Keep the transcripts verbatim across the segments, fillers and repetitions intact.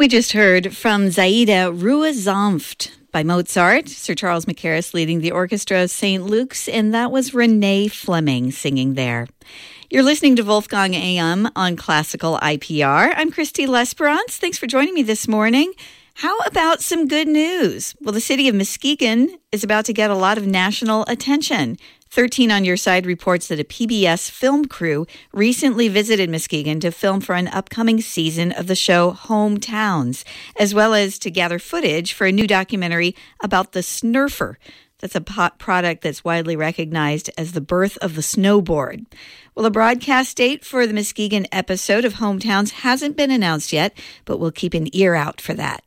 We just heard from Zaida Ruhe Sanft by Mozart, Sir Charles Mackerras leading the orchestra of Saint Luke's, and that was Renee Fleming singing there. You're listening to Wolfgang A M on Classical I P R. I'm Christy Lesperance. Thanks for joining me this morning. How about some good news? Well, the city of Muskegon is about to get a lot of national attention. thirteen on Your Side reports that a P B S film crew recently visited Muskegon to film for an upcoming season of the show Hometowns, as well as to gather footage for a new documentary about the Snurfer. That's a pot product that's widely recognized as the birth of the snowboard. Well, a broadcast date for the Muskegon episode of Hometowns hasn't been announced yet, but we'll keep an ear out for that.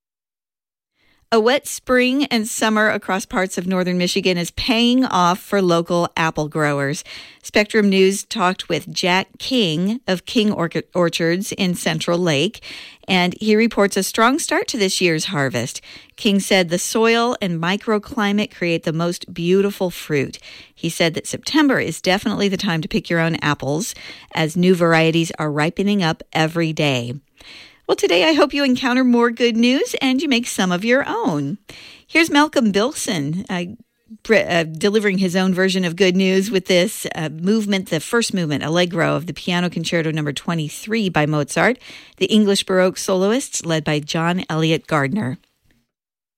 A wet spring and summer across parts of northern Michigan is paying off for local apple growers. Spectrum News talked with Jack King of King Orchards in Central Lake, and he reports a strong start to this year's harvest. King said the soil and microclimate create the most beautiful fruit. He said that September is definitely the time to pick your own apples, as new varieties are ripening up every day. Well, today I hope you encounter more good news and you make some of your own. Here's Malcolm Bilson uh, uh, delivering his own version of good news with this uh, movement, the first movement, Allegro, of the Piano Concerto number twenty-three by Mozart, the English Baroque soloists led by John Elliott Gardner.